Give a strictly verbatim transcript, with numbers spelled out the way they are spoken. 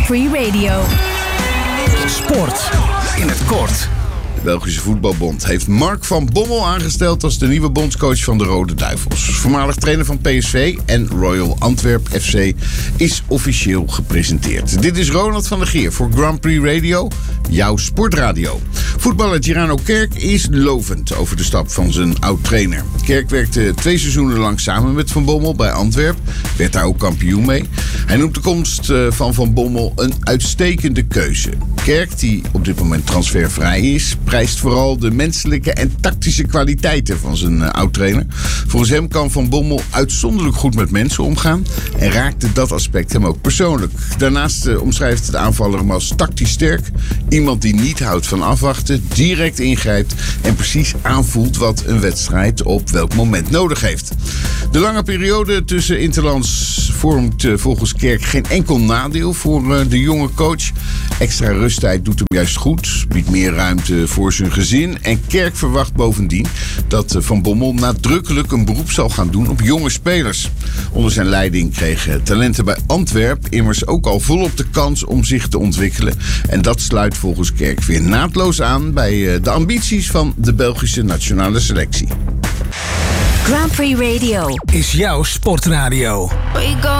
Grand Prix Radio. Sport in het kort. De Belgische Voetbalbond heeft Mark van Bommel aangesteld als de nieuwe bondscoach van de Rode Duivels. Voormalig trainer van P S V en Royal Antwerp F C is officieel gepresenteerd. Dit is Ronald van der Geer voor Grand Prix Radio, jouw sportradio. Voetballer Girano Kerk is lovend over de stap van zijn oud-trainer. Kerk werkte twee seizoenen lang samen met Van Bommel bij Antwerp, werd daar ook kampioen mee. Hij noemt de komst van Van Bommel een uitstekende keuze. Kerk, die op dit moment transfervrij is, prijst vooral de menselijke en tactische kwaliteiten van zijn uh, oud-trainer. Volgens hem kan Van Bommel uitzonderlijk goed met mensen omgaan en raakte dat aspect hem ook persoonlijk. Daarnaast uh, omschrijft de aanvaller hem als tactisch sterk. Iemand die niet houdt van afwachten, direct ingrijpt en precies aanvoelt wat een wedstrijd op welk moment nodig heeft. De lange periode tussen interlands vormt uh, volgens Kerk geen enkel nadeel voor uh, de jonge coach. Extra rusttijd doet hem juist goed, biedt meer ruimte voor zijn gezin. En Kerk verwacht bovendien dat Van Bommel nadrukkelijk een beroep zal gaan doen op jonge spelers. Onder zijn leiding kregen talenten bij Antwerp immers ook al volop de kans om zich te ontwikkelen. En dat sluit volgens Kerk weer naadloos aan bij de ambities van de Belgische nationale selectie. Grand Prix Radio is jouw sportradio. We go